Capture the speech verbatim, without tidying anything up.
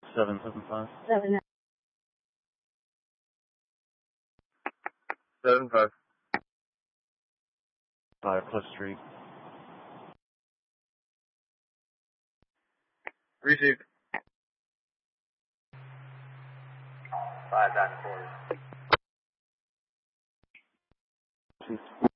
Seven seven five. Seven. Seven five. Five plus three. Received. Five nine quarters. Two.